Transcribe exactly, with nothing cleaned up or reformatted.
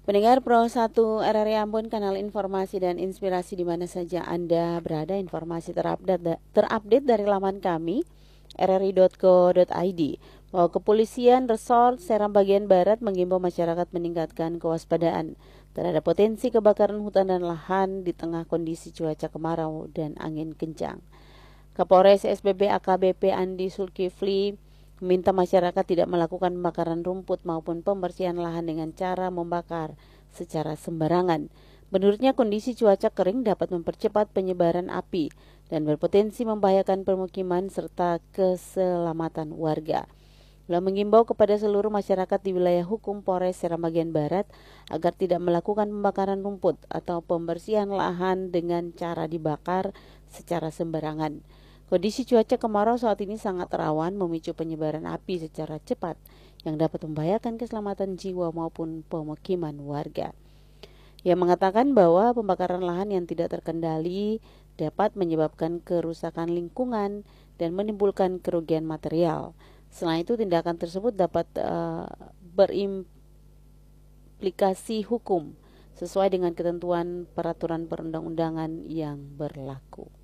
Pendengar Pro satu R R I Ambon, kanal informasi dan inspirasi di mana saja Anda berada. Informasi terupdate, terupdate dari laman kami r r i dot co dot i d bahwa Kepolisian Resort Seram Bagian Barat menghimbau masyarakat meningkatkan kewaspadaan terhadap potensi kebakaran hutan dan lahan di tengah kondisi cuaca kemarau dan angin kencang. Kapolres S B B A K B P Andi Zulkifli meminta masyarakat tidak melakukan pembakaran rumput maupun pembersihan lahan dengan cara membakar secara sembarangan. Menurutnya, kondisi cuaca kering dapat mempercepat penyebaran api dan berpotensi membahayakan permukiman serta keselamatan warga. Beliau mengimbau kepada seluruh masyarakat di wilayah hukum Polres Seram Bagian Barat agar tidak melakukan pembakaran rumput atau pembersihan lahan dengan cara dibakar secara sembarangan. Kondisi cuaca kemarau saat ini sangat rawan memicu penyebaran api secara cepat yang dapat membahayakan keselamatan jiwa maupun pemukiman warga. Ia mengatakan bahwa pembakaran lahan yang tidak terkendali dapat menyebabkan kerusakan lingkungan dan menimbulkan kerugian material. Selain itu, tindakan tersebut dapat uh, berimplikasi hukum sesuai dengan ketentuan peraturan perundang-undangan yang berlaku.